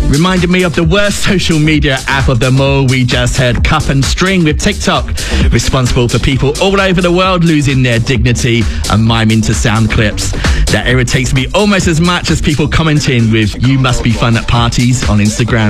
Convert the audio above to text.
Reminded me of the worst social media app of them all. We just heard Cup and String with TikTok, responsible for people all over the world losing their dignity and miming to sound clips. That irritates me almost as much as people commenting with "You must be fun at parties" on Instagram.